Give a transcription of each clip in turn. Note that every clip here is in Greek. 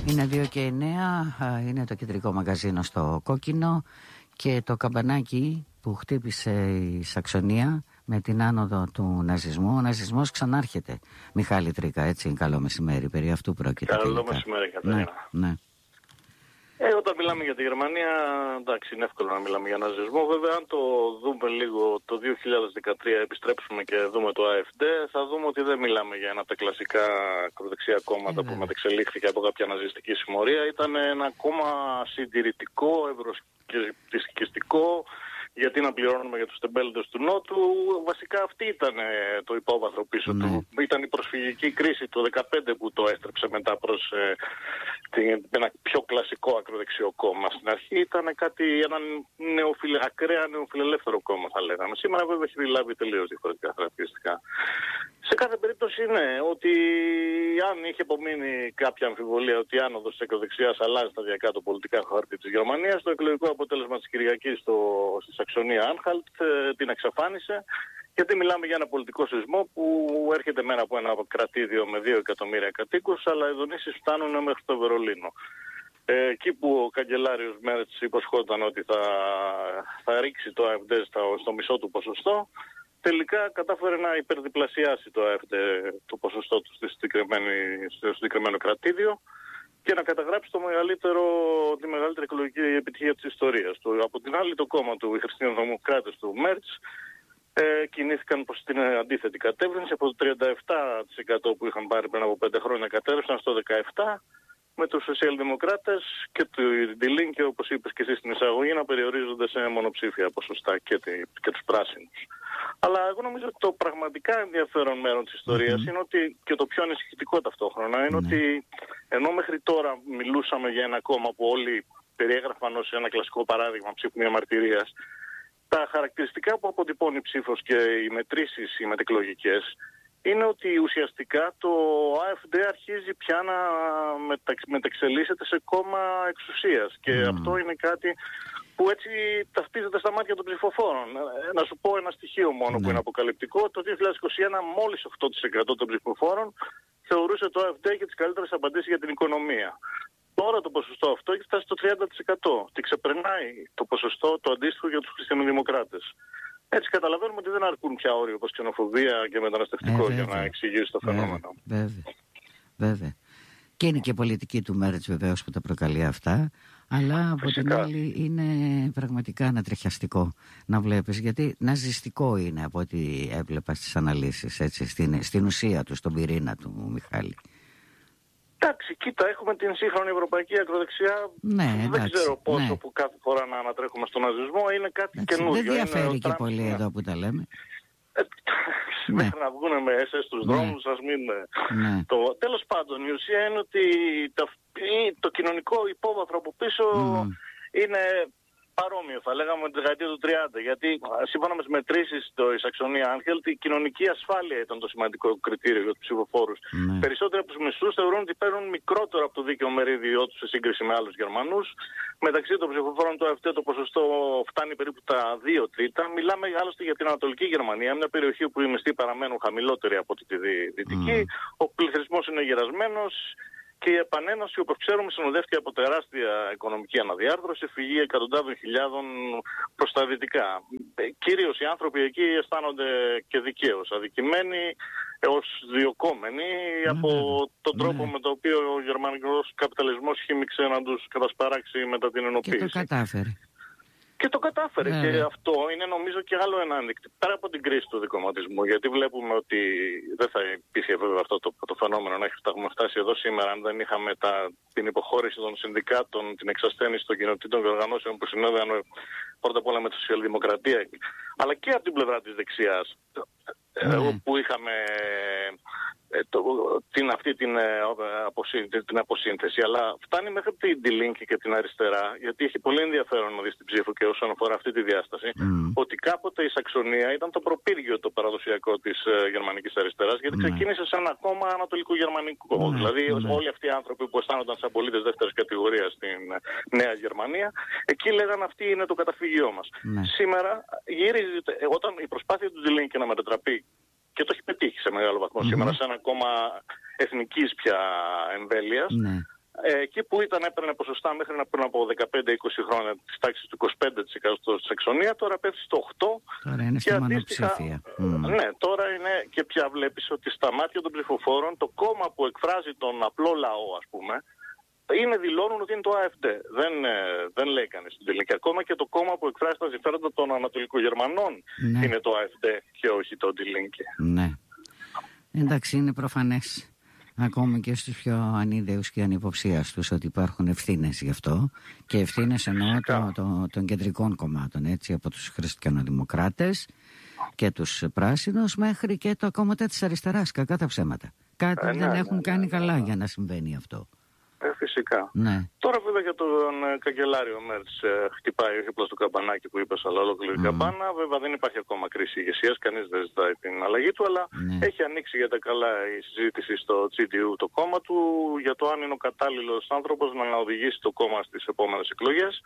Είναι 2 και 9, είναι το κεντρικό μαγαζίνο στο Κόκκινο και το καμπανάκι που χτύπησε η Σαξονία με την άνοδο του ναζισμού. Ο ναζισμός ξανάρχεται. Μιχάλη Τρίκα, έτσι, καλό μεσημέρι, περί αυτού πρόκειται. Καλό μεσημέρι, Κατερίνα. Ναι. Όταν μιλάμε για τη Γερμανία, εντάξει, είναι εύκολο να μιλάμε για ναζισμό. Βέβαια, αν το δούμε λίγο το 2013, επιστρέψουμε και δούμε το AfD, θα δούμε ότι δεν μιλάμε για ένα από τα κλασικά ακροδεξιά κόμματα που μετεξελίχθηκε από κάποια ναζιστική συμμορία. Ήταν ένα κόμμα συντηρητικό, ευρωσκεπτικό. Γιατί να πληρώνουμε για τους τεμπέληδες του Νότου. Βασικά αυτή ήταν το υπόβαθρο πίσω του. Ήταν η προσφυγική κρίση του 2015 που το έστρεψε μετά προς ένα πιο κλασικό ακροδεξιό κόμμα. Στην αρχή ήταν ένα ακραία νεοφιλελεύθερο κόμμα, θα λέγαμε. Σήμερα βέβαια έχει λάβει τελείως διαφορετικά χαρακτηριστικά. Σε κάθε περίπτωση ναι, ότι αν είχε απομείνει κάποια αμφιβολία ότι η άνοδος της ακροδεξιάς αλλάζει σταδιακά το πολιτικά χάρτη της Γερμανίας, το εκλογικό αποτέλεσμα της Κυριακής στη Σαξονία Άνχαλτ την εξαφάνισε, γιατί μιλάμε για ένα πολιτικό σεισμό που έρχεται μένα από ένα κρατήδιο με 2 εκατομμύρια κατοίκους, αλλά οι δονήσεις φτάνουν μέχρι το Βερολίνο. Εκεί που ο καγκελάριος Μέρτς υποσχόταν ότι θα ρίξει το AfD στο μισό του ποσοστό, τελικά κατάφερε να υπερδιπλασιάσει το AfD το ποσοστό του στο συγκεκριμένο κρατήδιο και να καταγράψει τη μεγαλύτερη εκλογική επιτυχία της ιστορίας του. Από την άλλη, το κόμμα του, οι χριστιανοδημοκράτες του Μέρτς, κινήθηκαν προς την αντίθετη κατεύθυνση. Από το 37% που είχαν πάρει πριν από 5 χρόνια κατέβησαν στο 17%, με τους σοσιαλδημοκράτες και τη Linke, όπως είπες και εσύ στην εισαγωγή, να περιορίζονται σε μονοψήφια ποσοστά και τους πράσινους. Αλλά εγώ νομίζω ότι το πραγματικά ενδιαφέρον μέρος της ιστορίας είναι ότι, και το πιο ανησυχητικό ταυτόχρονα, είναι ότι ενώ μέχρι τώρα μιλούσαμε για ένα κόμμα που όλοι περιέγραφαν ως ένα κλασικό παράδειγμα ψήφου διαμαρτυρίας, τα χαρακτηριστικά που αποτυπώνει η ψήφος και οι μετρήσεις, οι μετεκλογικές, είναι ότι ουσιαστικά το AfD αρχίζει πια να μεταξελίσσεται σε κόμμα εξουσίας. Και αυτό είναι κάτι που έτσι ταυτίζεται στα μάτια των ψηφοφόρων. Να σου πω ένα στοιχείο μόνο που είναι αποκαλυπτικό. Το 2021 μόλις 8% των ψηφοφόρων θεωρούσε το AfD για τις καλύτερες απαντήσεις για την οικονομία. Τώρα το ποσοστό αυτό έχει φτάσει στο 30% και ξεπερνάει το ποσοστό το αντίστοιχο για τους χριστιανοδημοκράτες. Έτσι καταλαβαίνουμε ότι δεν αρκούν πια όρια όπως ξενοφοβία και μεταναστευτικό για να εξηγήσει το φαινόμενο. Βέβαια. Και είναι και η πολιτική του Μέρτς βεβαίως που τα προκαλεί αυτά. Αλλά από την άλλη είναι πραγματικά ανατριχιαστικό να βλέπεις, γιατί ναζιστικό είναι από ό,τι έβλεπα στις αναλύσεις, έτσι, στην ουσία του, στον πυρήνα του, Μιχάλη. Εντάξει, κοίτα, έχουμε την σύγχρονη ευρωπαϊκή ακροδεξιά. Δεν ξέρω πόσο που κάθε φορά να ανατρέχουμε στον ναζισμό, είναι κάτι καινούργιο. Δεν διαφέρει και πολύ εδώ που τα λέμε. Μέχρι να βγουν μέσα στους δρόμους, ας μην... Τέλος πάντων, η ουσία είναι ότι το κοινωνικό υπόβαθρο από πίσω είναι παρόμοιο, θα λέγαμε, με τη δεκαετία του 30. Γιατί σύμφωνα με τις μετρήσεις η Σαξονία Άνχελτ, η κοινωνική ασφάλεια ήταν το σημαντικό κριτήριο για τους ψηφοφόρους. Περισσότεροι από τους μισούς θεωρούν ότι παίρνουν μικρότερο από το δίκαιο μερίδιό τους σε σύγκριση με άλλους Γερμανούς. Μεταξύ των ψηφοφόρων του AfD το ποσοστό φτάνει περίπου τα 2 τρίτα. Μιλάμε άλλωστε για την Ανατολική Γερμανία, μια περιοχή που οι μισθοί παραμένουν χαμηλότεροι από τη Δυτική. Ο πληθυσμός είναι γερασμένος. Και η επανένωση, όπως ξέρουμε, συνοδεύτηκε από τεράστια οικονομική αναδιάρθρωση, φυγή εκατοντάδων χιλιάδων προς τα δυτικά. Κυρίως οι άνθρωποι εκεί αισθάνονται και δικαίως αδικημένοι, ως διοκόμενοι από τον τρόπο με τον οποίο ο γερμανικός καπιταλισμός χύμιξε να τους κατασπαράξει μετά την ενοποίηση. Και το κατάφερε. Και το κατάφερε. Και αυτό είναι νομίζω και άλλο ένα ένδεικτο. Πέρα από την κρίση του δικομματισμού, γιατί βλέπουμε ότι δεν θα υπήρχε βέβαια αυτό το φαινόμενο να έχουμε φτάσει εδώ σήμερα αν δεν είχαμε την υποχώρηση των συνδικάτων, την εξασθένηση των κοινοτήτων και οργανώσεων που συνόδευαν πρώτα απ' όλα με τη σοσιαλδημοκρατία, αλλά και από την πλευρά της δεξιάς, που είχαμε την αποσύνθεση, αλλά φτάνει μέχρι την Linke και την αριστερά, γιατί έχει πολύ ενδιαφέρον να δεις την ψήφο και όσον αφορά αυτή τη διάσταση, ότι κάποτε η Σαξονία ήταν το προπύργιο το παραδοσιακό της γερμανικής αριστεράς, γιατί ξεκίνησε σε ένα κόμμα ανατολικογερμανικό. Δηλαδή όλοι αυτοί οι άνθρωποι που αισθάνονταν σαν πολίτες δεύτερης κατηγορίας στην Νέα Γερμανία, εκεί λέγανε αυτή είναι το καταφύγιό μας. Σήμερα γυρίζει, όταν η προσπάθεια του Linke να μετατραπεί, και το έχει πετύχει σε μεγάλο βαθμό σήμερα, σε ένα κόμμα εθνικής πια εμβέλειας, εκεί που έπαιρνε ποσοστά μέχρι πριν από 15-20 χρόνια της τάξης του 25% στη Σαξονία, τώρα πέφτει στο 8%. Τώρα είναι στη μονοψήφια. Ναι, τώρα είναι και πια βλέπεις ότι στα μάτια των ψηφοφόρων το κόμμα που εκφράζει τον απλό λαό, ας πούμε, δηλώνουν ότι είναι το AfD. Δεν λέει κανείς στην τελική. Ακόμα και το κόμμα που εκφράζει τα συμφέροντα των Ανατολικογερμανών είναι το AfD και όχι το Die Linke. Ναι. Εντάξει, είναι προφανές ακόμη και στους πιο ανίδεους και ανυποψίαστους ότι υπάρχουν ευθύνες γι' αυτό, και ευθύνες εννοώ των κεντρικών κομμάτων, έτσι, από τους χριστιανοδημοκράτες και τους πράσινους μέχρι και τα κόμματα της αριστεράς, κακά τα ψέματα. Κάτι δεν έχουν κάνει καλά για να συμβαίνει αυτό. Φυσικά. Ναι. Τώρα βέβαια για τον καγκελάριο Μέρτς χτυπάει όχι απλώς το καμπανάκι που είπες, αλλά ολόκληρη καμπάνα. Βέβαια δεν υπάρχει ακόμα κρίση ηγεσίας, κανείς δεν ζητάει την αλλαγή του, αλλά έχει ανοίξει για τα καλά η συζήτηση στο CDU, το κόμμα του, για το αν είναι ο κατάλληλος άνθρωπος να οδηγήσει το κόμμα στις επόμενες εκλογές.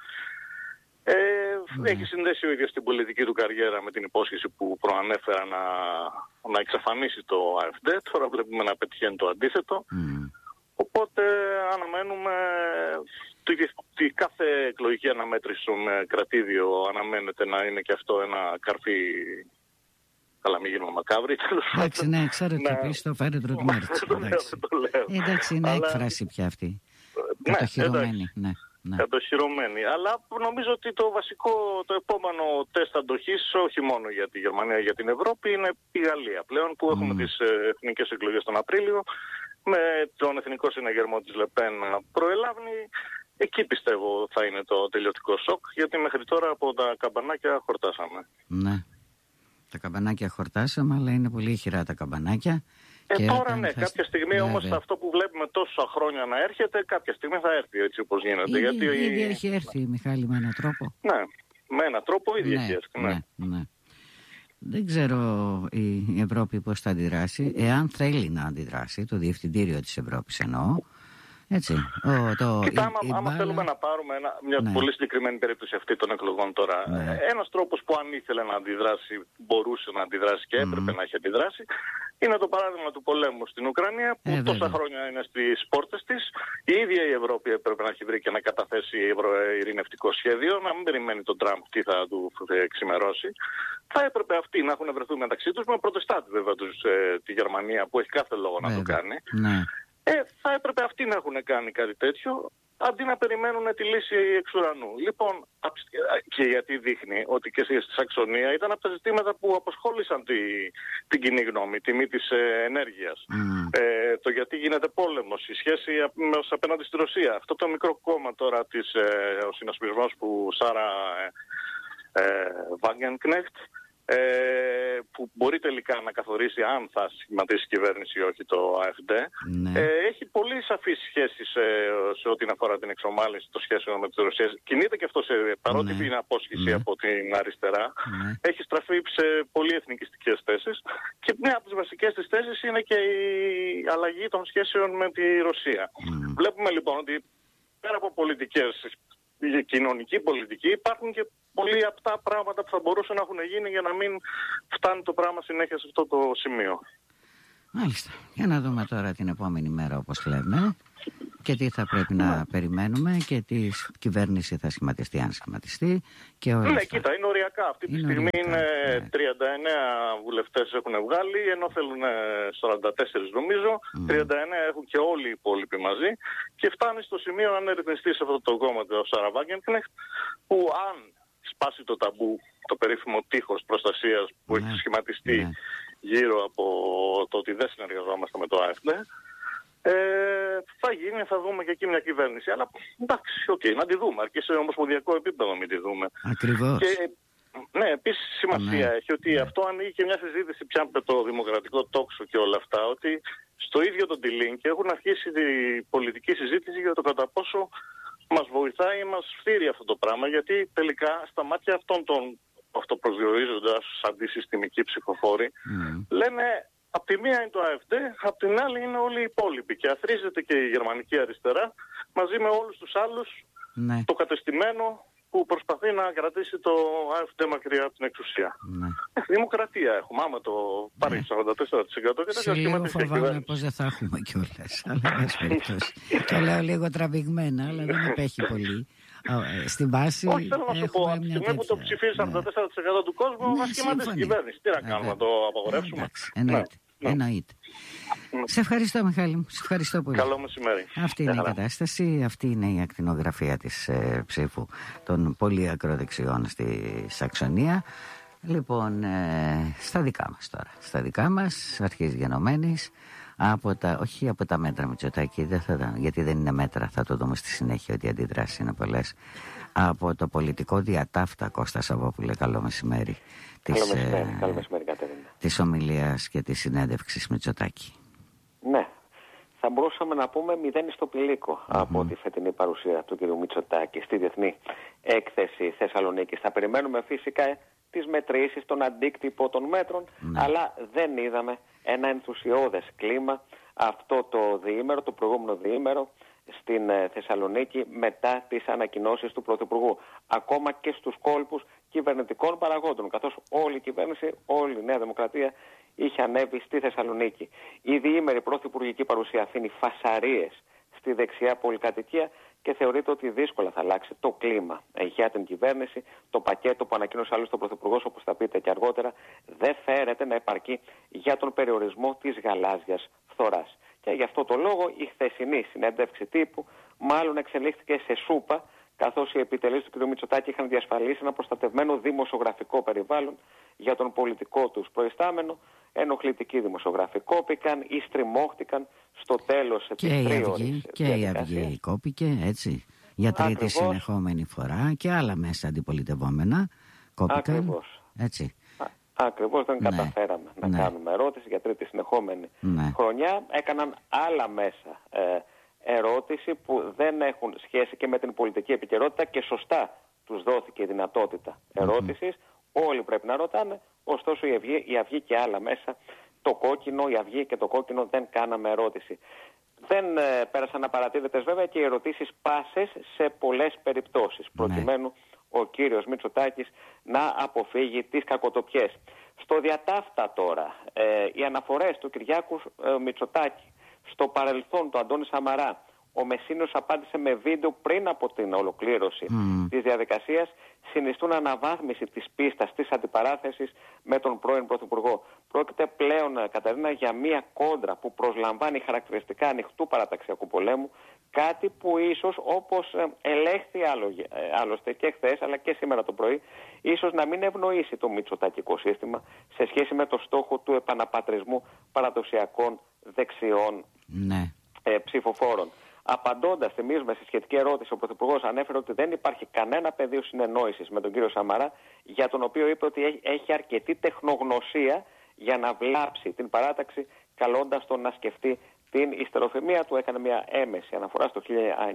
Έχει συνδέσει ο ίδιος την πολιτική του καριέρα με την υπόσχεση που προανέφερα να εξαφανίσει το AfD. Τώρα βλέπουμε να πετυχαίνει το αντίθετο. Οπότε αναμένουμε κάθε εκλογική αναμέτρηση με κρατήδιο αναμένεται να είναι και αυτό ένα καρφί. Καλά, μην γίνουμε μακάβροι. Εντάξει, ναι, ξέρετε, επίσης το φέρετρο του Μέρτς. Εντάξει, είναι έκφραση πια αυτή. Κατοχυρωμένη, ναι. Κατοχυρωμένη. Αλλά νομίζω ότι το επόμενο τεστ αντοχής, όχι μόνο για τη Γερμανία, για την Ευρώπη, είναι η Γαλλία πλέον, που έχουμε τις εθνικές εκλογές τον Απρίλιο, με τον εθνικό συναγερμό της Λεπέν να προελάβει. Εκεί πιστεύω θα είναι το τελειωτικό σοκ, γιατί μέχρι τώρα από τα καμπανάκια χορτάσαμε. Ναι, τα καμπανάκια χορτάσαμε, αλλά είναι πολύ ηχηρά τα καμπανάκια. Τώρα ναι, κάποια στιγμή όμως αυτό που βλέπουμε τόσα χρόνια να έρχεται, κάποια στιγμή θα έρθει έτσι όπως γίνεται. Ήδη έχει έρθει, Μιχάλη, με έναν τρόπο. Ναι, με έναν τρόπο ήδη έχει έρθει. Ναι. Δεν ξέρω η Ευρώπη πώς θα αντιδράσει, εάν θέλει να αντιδράσει, το Διευθυντήριο της Ευρώπης εννοώ. Έτσι. Άμα θέλουμε να πάρουμε μια πολύ συγκεκριμένη περίπτωση αυτή των εκλογών τώρα, ένας τρόπος που αν ήθελε να αντιδράσει, μπορούσε να αντιδράσει και έπρεπε να έχει αντιδράσει, είναι το παράδειγμα του πολέμου στην Ουκρανία, που τόσα χρόνια είναι στις πόρτες της. Η ίδια η Ευρώπη έπρεπε να έχει βρει και να καταθέσει ειρηνευτικό σχέδιο, να μην περιμένει τον Τραμπ τι θα του εξημερώσει. Θα έπρεπε αυτοί να έχουν βρεθεί μεταξύ τους, με προτεστάτη βέβαια τη Γερμανία, που έχει κάθε λόγο να το κάνει. Θα έπρεπε αυτοί να έχουν κάνει κάτι τέτοιο, αντί να περιμένουν τη λύση εξ ουρανού. Λοιπόν, και γιατί δείχνει ότι και στη Σαξονία ήταν από τα ζητήματα που απασχόλησαν την κοινή γνώμη, τιμή της ενέργειας. Το γιατί γίνεται πόλεμος, η σχέση απέναντι στη Ρωσία. Αυτό το μικρό κόμμα τώρα, ο συνασπισμός που Σάρα Wagenknecht, που μπορεί τελικά να καθορίσει αν θα σχηματίσει κυβέρνηση ή όχι το AfD, έχει πολύ σαφείς σχέσεις σε ό,τι αφορά την εξομάλυνση των σχέσεων με τις Ρωσίες. Κινείται και αυτό παρότι είναι απόσχηση από την αριστερά, έχει στραφεί σε πολύ εθνικιστικές θέσεις, και μια από τις βασικές της θέσεις είναι και η αλλαγή των σχέσεων με τη Ρωσία. Βλέπουμε λοιπόν ότι πέρα από πολιτικές, η κοινωνική πολιτική, υπάρχουν και πολύ απτά πράγματα που θα μπορούσαν να έχουν γίνει για να μην φτάνει το πράγμα συνέχεια σε αυτό το σημείο. Μάλιστα. Για να δούμε τώρα την επόμενη μέρα, όπως λέμε, και τι θα πρέπει να περιμένουμε και τι κυβέρνηση θα σχηματιστεί, αν σχηματιστεί. Και όλα αυτά. Κοίτα, είναι οριακά. Αυτή τη στιγμή είναι 39 βουλευτές έχουν βγάλει, ενώ θέλουν 44 νομίζω. 39 έχουν και όλοι οι υπόλοιποι μαζί. Και φτάνει στο σημείο, αν ρυθμιστεί σε αυτό το κόμμα, το Σάρα Wagenknecht, που αν σπάσει το ταμπού, το περίφημο τείχος προστασίας που έχει σχηματιστεί γύρω από το ότι δεν συνεργαζόμαστε με το AfD, θα γίνει, θα δούμε και εκεί μια κυβέρνηση. Αλλά εντάξει, να τη δούμε. Αρκεί σε ομοσπονδιακό επίπεδο μην τη δούμε. Ακριβώς. Και, ναι, επίσης σημασία έχει ότι αυτό ανοίγει και μια συζήτηση πια με το δημοκρατικό τόξο και όλα αυτά, ότι στο ίδιο τον Die Linke έχουν αρχίσει τη πολιτική συζήτηση για το κατά πόσο μας βοηθάει ή μας φθείρει αυτό το πράγμα, γιατί τελικά στα μάτια αυτών των αυτοπροσδιορίζοντας αντισυστημικοί ψηφοφόροι λένε απ' τη μία είναι το AfD, απ' την άλλη είναι όλοι οι υπόλοιποι, και αθρίζεται και η γερμανική αριστερά μαζί με όλους τους άλλους, το κατεστημένο, που προσπαθεί να κρατήσει το AfD μακριά από την εξουσία. Ναι. Δημοκρατία έχουμε. Άμα το πάρει στο 44% και σε λίγο φοβάμαι πως δεν θα έχουμε κιόλας. Αλλά το λέω λίγο τραβηγμένα, αλλά δεν απέχει πολύ. Στην βάση. Όχι, θέλω να σου πω, από τη στιγμή που το ψηφίζει 44% του κόσμου, να σχηματίσει την κυβέρνηση. Τι να κάνουμε, να το απαγορεύσουμε? Εννοείται. Σε ευχαριστώ, Μιχάλη μου. Σε ευχαριστώ πολύ. Καλό μεσημέρι. Αυτή είναι η κατάσταση, αυτή είναι η ακτινογραφία της ψήφου των πολύ ακροδεξιών στη Σαξονία. Λοιπόν, στα δικά μας τώρα. Στα δικά μας, αρχής γενομένης, όχι από τα μέτρα Μητσοτάκη, γιατί δεν είναι μέτρα, θα το δούμε στη συνέχεια ότι οι αντιδράσεις είναι πολλές. Από το πολιτικό διατάφτα, Κώστα Σαββόπουλε, καλό μεσημέρι. Καλό μεσημέρι, Κατερίνα. Της ομιλίας και της συνέντευξης Μητσοτάκη. Ναι, θα μπορούσαμε να πούμε μηδέν στο πηλίκο από τη φετινή παρουσία του κ. Μητσοτάκη στη Διεθνή Έκθεση Θεσσαλονίκης. Θα περιμένουμε φυσικά τις μετρήσεις, τον αντίκτυπο των μέτρων, αλλά δεν είδαμε ένα ενθουσιώδες κλίμα αυτό το διήμερο, το προηγούμενο διήμερο στην Θεσσαλονίκη μετά τις ανακοινώσεις του Πρωθυπουργού. Ακόμα και στους κόλπους κυβερνητικών παραγόντων, καθώς όλη η κυβέρνηση, όλη η Νέα Δημοκρατία είχε ανέβει στη Θεσσαλονίκη. Η διήμερη πρωθυπουργική παρουσία αφήνει φασαρίες στη δεξιά πολυκατοικία και θεωρείται ότι δύσκολα θα αλλάξει το κλίμα για την κυβέρνηση. Το πακέτο που ανακοίνωσε άλλωστε ο Πρωθυπουργός, όπως θα πείτε και αργότερα, δεν φέρεται να επαρκεί για τον περιορισμό της γαλάζιας φθοράς. Και γι' αυτό το λόγο η χθεσινή συνέντευξη τύπου μάλλον εξελίχθηκε σε σούπα, καθώς οι επιτελείς του κ. Μητσοτάκη είχαν διασφαλίσει ένα προστατευμένο δημοσιογραφικό περιβάλλον για τον πολιτικό τους προϊστάμενο. Ενοχλητικοί δημοσιογράφοι κόπηκαν ή στριμώχτηκαν στο τέλος της τρίωρης. Και η Αυγή κόπηκε, έτσι, για τρίτη συνεχόμενη φορά, και άλλα μέσα αντιπολιτευόμενα κόπηκαν. Ακριβώς. Έτσι. Ακριβώς, δεν καταφέραμε να κάνουμε ερώτηση για τρίτη συνεχόμενη χρονιά. Έκαναν άλλα μέσα ερώτηση που δεν έχουν σχέση και με την πολιτική επικαιρότητα και σωστά τους δόθηκε η δυνατότητα ερώτησης. Όλοι πρέπει να ρωτάνε, ωστόσο η Αυγή και άλλα μέσα, το κόκκινο, η Αυγή και το κόκκινο δεν κάναμε ερώτηση. Δεν πέρασαν απαρατήρητες βέβαια και οι ερωτήσεις πάσες σε πολλές περιπτώσεις, προκειμένου ο κύριος Μητσοτάκης να αποφύγει τις κακοτοπιές. Στο διατάφτα τώρα, οι αναφορές του Κυριάκου Μητσοτάκη στο παρελθόν του Αντώνη Σαμαρά, ο Μεσίνος απάντησε με βίντεο πριν από την ολοκλήρωση της διαδικασίας, συνιστούν αναβάθμιση της πίστας της αντιπαράθεσης με τον πρώην Πρωθυπουργό. Πρόκειται πλέον, Καταρίνα, για μία κόντρα που προσλαμβάνει χαρακτηριστικά ανοιχτού παραταξιακού πολέμου, κάτι που ίσως, όπως ελέγχθη άλλωστε και χθες αλλά και σήμερα το πρωί, ίσως να μην ευνοήσει το μητσοτακικό σύστημα σε σχέση με το στόχο του επαναπατρισμού παραδοσιακών δεξιών ψηφοφόρων. Απαντώντας, θυμίζουμε, στη σχετική ερώτηση, ο Πρωθυπουργός ανέφερε ότι δεν υπάρχει κανένα πεδίο συνεννόησης με τον κύριο Σαμαρά, για τον οποίο είπε ότι έχει αρκετή τεχνογνωσία για να βλάψει την παράταξη, καλώντας τον να σκεφτεί την ιστεροφημία του. Έκανε μια έμεση αναφορά στο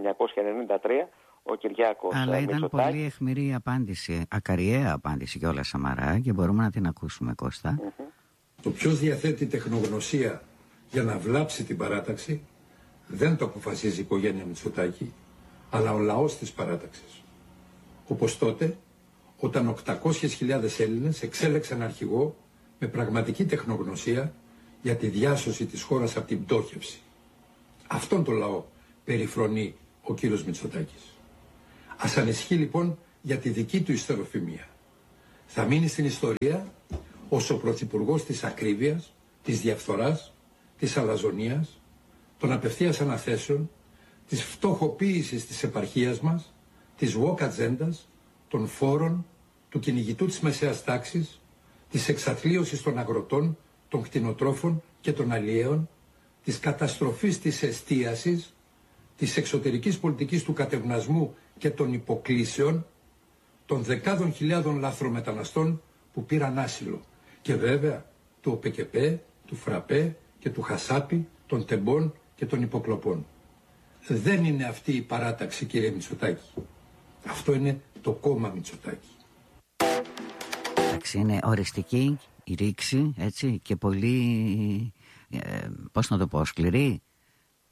1993 ο Κυριάκος Αλλά ήταν Μητσοτάκη. πολύ αιχμηρή απάντηση, ακαριαία απάντηση και όλα Σαμαρά, και μπορούμε να την ακούσουμε, Κώστα. Το ποιος διαθέτει τεχνογνωσία για να βλάψει την παράταξη δεν το αποφασίζει η οικογένεια Μητσοτάκη, αλλά ο λαός της παράταξης. Όπως τότε, όταν 800.000 Έλληνες εξέλεξαν αρχηγό με πραγματική τεχνογνωσία για τη διάσωση της χώρας από την πτώχευση. Αυτόν τον λαό περιφρονεί ο κύριος Μητσοτάκης. Ας ανησυχεί λοιπόν για τη δική του ιστεροφημία. Θα μείνει στην ιστορία ως ο πρωθυπουργός της ακρίβειας, της διαφθοράς, της αλαζονίας, των απευθείας αναθέσεων, της φτωχοποίησης της επαρχίας μας, της woke ατζέντας, των φόρων, του κυνηγητού της μεσαίας τάξης, της εξαθλίωσης των αγροτών, των κτηνοτρόφων και των αλλιέων, της καταστροφής της εστίασης, της εξωτερικής πολιτικής του κατευνασμού και των υποκλήσεων, των δεκάδων χιλιάδων λαθρομεταναστών που πήραν άσυλο, και βέβαια του ΟΠΕΚΕΠΕ, του ΦΡΑΠΕ και του Χασάπη, των τεμπών και των υποκλοπών. Δεν είναι αυτή η παράταξη, κύριε Μητσοτάκη. Αυτό είναι το κόμμα Μητσοτάκη. Εντάξει, είναι οριστική η ρήξη, έτσι, και πολύ, πώς να το πω, σκληρή.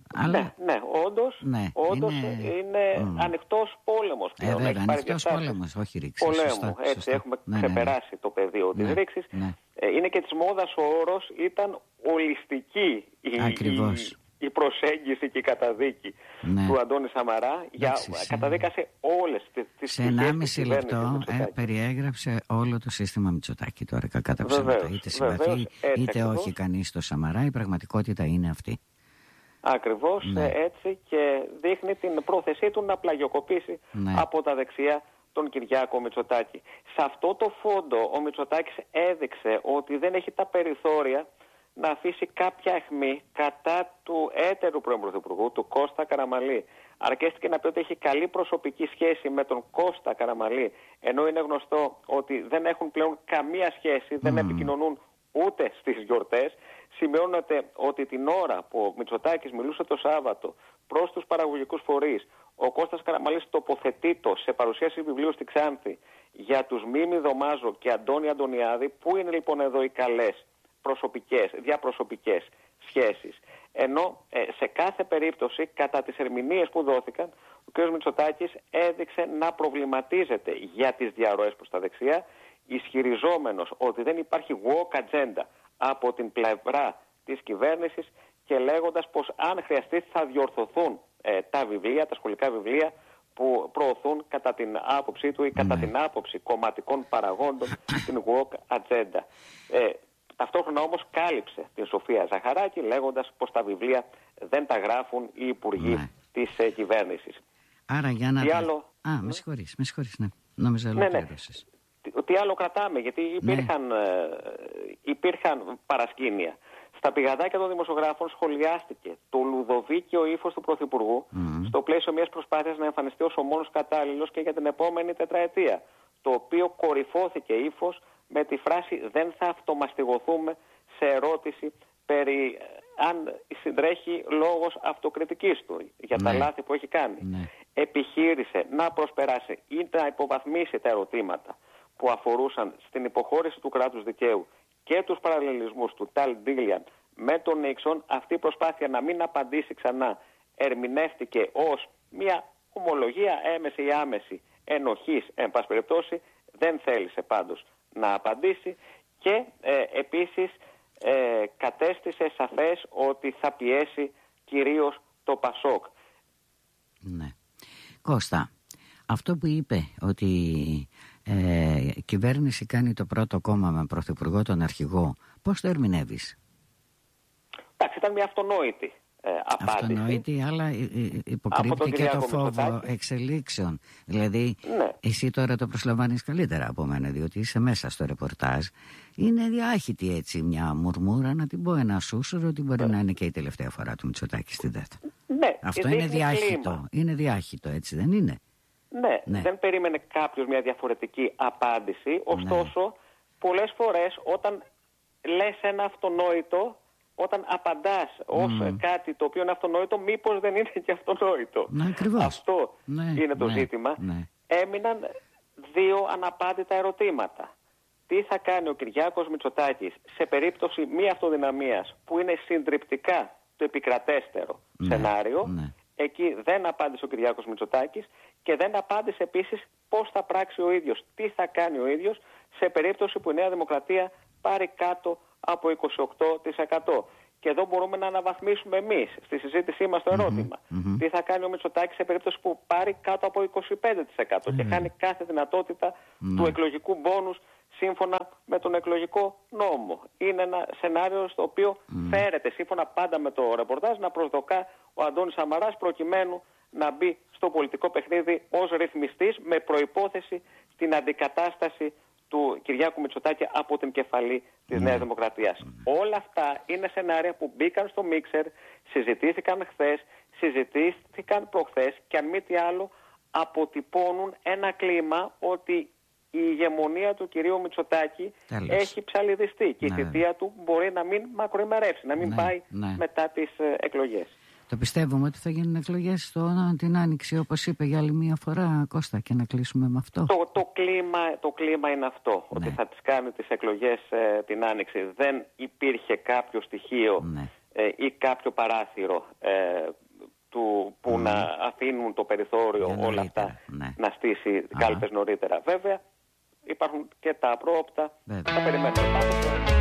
Ναι, όντως είναι ανοιχτός πόλεμος πλέον. Βέβαια, ανοιχτός πόλεμος, όχι ρήξη. Πολέμου, έτσι έχουμε ξεπεράσει το πεδίο της ρήξης. Είναι και της μόδας ο όρος, ήταν ολιστική η προσέγγιση και η καταδίκη του Αντώνη Σαμαρά. Καταδίκασε όλες τις πτυχές. Σε 1,5 λεπτό περιέγραψε όλο το σύστημα Μητσοτάκη τώρα, κακά τα ψέματα. Είτε συμπαθεί είτε όχι κανείς το Σαμαρά, η πραγματικότητα είναι αυτή. Ακριβώς έτσι, και δείχνει την πρόθεσή του να πλαγιοκοπήσει από τα δεξιά τον Κυριάκο Μητσοτάκη. Σε αυτό το φόντο ο Μητσοτάκης έδειξε ότι δεν έχει τα περιθώρια να αφήσει κάποια αιχμή κατά του έτερου πρώην Πρωθυπουργού, του Κώστα Καραμανλή. Αρκέστηκε να πει ότι έχει καλή προσωπική σχέση με τον Κώστα Καραμανλή, ενώ είναι γνωστό ότι δεν έχουν πλέον καμία σχέση, δεν επικοινωνούν ούτε στις γιορτές. Σημειώνεται ότι την ώρα που ο Μητσοτάκης μιλούσε το Σάββατο προς τους παραγωγικούς φορείς, ο Κώστας Καραμανλής τοποθετείται σε παρουσίαση βιβλίου στη Ξάνθη για τους Μίμη Δωμάζο και Αντώνη Αντωνιάδη. Πού είναι λοιπόν εδώ οι καλές διαπροσωπικές σχέσεις? Ενώ σε κάθε περίπτωση, κατά τις ερμηνείες που δόθηκαν, ο κ. Μητσοτάκης έδειξε να προβληματίζεται για τις διαρροές προς τα δεξιά, ισχυριζόμενος ότι δεν υπάρχει woke agenda από την πλευρά της κυβέρνησης και λέγοντας πως αν χρειαστεί θα διορθωθούν τα βιβλία, τα σχολικά βιβλία που προωθούν κατά την άποψή του ή κατά την άποψη κομματικών παραγόντων την woke agenda. Ταυτόχρονα όμως κάλυψε την Σοφία Ζαχαράκη λέγοντας πως τα βιβλία δεν τα γράφουν οι υπουργοί της κυβέρνησης. Άρα για να... με συγχωρείς, ναι. Νόμιζα ολοκλήρωσες. Τι άλλο κρατάμε, γιατί υπήρχαν παρασκήνια. Στα πηγαδάκια των δημοσιογράφων σχολιάστηκε το λουδοβίκαιο ύφος του Πρωθυπουργού στο πλαίσιο μιας προσπάθειας να εμφανιστεί ως ο μόνος κατάλληλος και για την επόμενη τετραετία, το οποίο κορυφώθηκε ύφος με τη φράση «δεν θα αυτομαστιγωθούμε» σε ερώτηση περί αν συντρέχει λόγος αυτοκριτικής του για τα λάθη που έχει κάνει. Επιχείρησε να προσπεράσει ή να υποβαθμίσει τα ερωτήματα που αφορούσαν στην υποχώρηση του κράτους δικαίου και τους παραλληλισμούς του Ταλ Ντίλιαν με τον Νίξον. Αυτή η προσπάθεια να μην απαντήσει ξανά ερμηνεύτηκε ως μια ομολογία έμεση ή άμεση ενοχής, εν πάση περιπτώσει. Δεν θέλησε πάντως να απαντήσει και επίσης κατέστησε σαφές ότι θα πιέσει κυρίως το Πασόκ. Ναι. Κώστα, αυτό που είπε ότι η κυβέρνηση κάνει το πρώτο κόμμα με πρωθυπουργό τον αρχηγό, πώς το ερμηνεύεις? Εντάξει, ήταν μια αυτονόητη απάντηση. Αυτονόητη, αλλά υποκρύπτει και το φόβο εξελίξεων. Δηλαδή, εσύ τώρα το προσλαμβάνεις καλύτερα από μένα, διότι είσαι μέσα στο ρεπορτάζ. Είναι διάχυτη έτσι μια μουρμούρα, να την πω ένα σούσουρο, ότι μπορεί να είναι και η τελευταία φορά του Μητσοτάκη στη ΔΕΘ. Αυτό είναι διάχυτο. Κλίμα. Είναι διάχυτο, έτσι δεν είναι? Ναι, δεν περίμενε κάποιος μια διαφορετική απάντηση. Ωστόσο, πολλές φορές όταν λες ένα αυτονόητο, όταν απαντάς ως κάτι το οποίο είναι αυτονόητο, μήπως δεν είναι και αυτονόητο? Αυτό είναι το ζήτημα. Έμειναν δύο αναπάντητα ερωτήματα. Τι θα κάνει ο Κυριάκος Μητσοτάκης σε περίπτωση μη αυτοδυναμίας, που είναι συντριπτικά το επικρατέστερο σενάριο? Εκεί δεν απάντησε ο Κυριάκος Μητσοτάκης και δεν απάντησε επίσης πώς θα πράξει ο ίδιος, τι θα κάνει ο ίδιος σε περίπτωση που η Νέα Δημοκρατία πάρει κάτω από 28%. Και εδώ μπορούμε να αναβαθμίσουμε εμείς στη συζήτησή μας το ερώτημα. Τι θα κάνει ο Μητσοτάκης σε περίπτωση που πάρει κάτω από 25% και χάνει κάθε δυνατότητα του εκλογικού μπόνους σύμφωνα με τον εκλογικό νόμο? Είναι ένα σενάριο στο οποίο φέρεται, σύμφωνα πάντα με το ρεπορτάζ, να προσδοκά ο Αντώνης Σαμαράς προκειμένου να μπει στο πολιτικό παιχνίδι ως ρυθμιστής, με προϋπόθεση την αντικατάσταση του Κυριάκου Μητσοτάκη από την κεφαλή της Νέας Δημοκρατίας. Όλα αυτά είναι σενάρια που μπήκαν στο μίξερ, συζητήθηκαν χθες, συζητήθηκαν προχθές και αν μη τι άλλο αποτυπώνουν ένα κλίμα ότι η ηγεμονία του κυρίου Μητσοτάκη έχει ψαλιδιστεί και η θητεία του μπορεί να μην μακροημερεύσει, να μην πάει μετά τις εκλογές. Το πιστεύουμε ότι θα γίνουν εκλογές την Άνοιξη, όπως είπε για άλλη μία φορά, Κώστα, και να κλείσουμε με αυτό. Το κλίμα είναι αυτό, ότι θα τις κάνει τις εκλογές την Άνοιξη. Δεν υπήρχε κάποιο στοιχείο ή κάποιο παράθυρο να αφήνουν το περιθώριο όλα αυτά να στήσει κάλπες νωρίτερα. Βέβαια υπάρχουν και τα απρόοπτα. Θα περιμένουμε πάντως.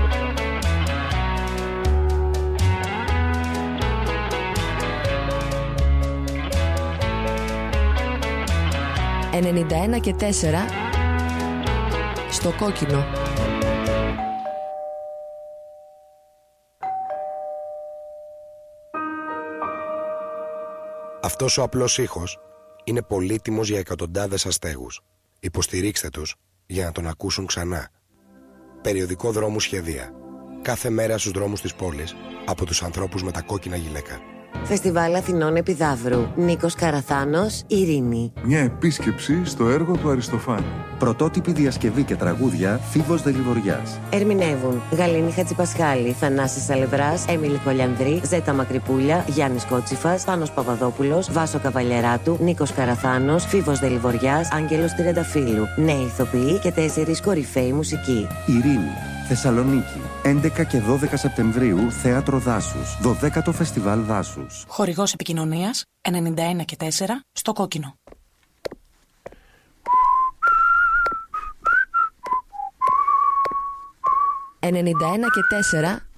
91 και 4 στο κόκκινο. Αυτός ο απλός ήχος είναι πολύτιμος για εκατοντάδες αστέγους. Υποστηρίξτε τους για να τον ακούσουν ξανά. Περιοδικό Δρόμου Σχεδία. Κάθε μέρα στους δρόμους της πόλης από τους ανθρώπους με τα κόκκινα γυλαίκα. Φεστιβάλ Αθηνών Επιδαύρου. Νίκος Καραθάνος, Ειρήνη. Μια επίσκεψη στο έργο του Αριστοφάνη. Πρωτότυπη διασκευή και τραγούδια Φίβος Δελιβοριάς. Ερμηνεύουν Γαλήνη Χατζηπασχάλη, Θανάσης Αλευράς, Έμιλη Κολιανδρή, Ζέτα Μακρυπούλια, Γιάννης Κότσιφας, Πάνος Παπαδόπουλος, Βάσο Καβαλιεράτου, Νίκος Καραθάνος, Φίβος Δελιβοριάς, Άγγελος Τριανταφύλου. Νέοι ηθοποιοί και 4 κορυφαίοι μουσικοί. Ειρήνη. Θεσσαλονίκη, 11 και 12 Σεπτεμβρίου, Θέατρο Δάσους, 12ο Φεστιβάλ Δάσους. Χορηγός επικοινωνίας 91 και 4 στο κόκκινο. 91 και 4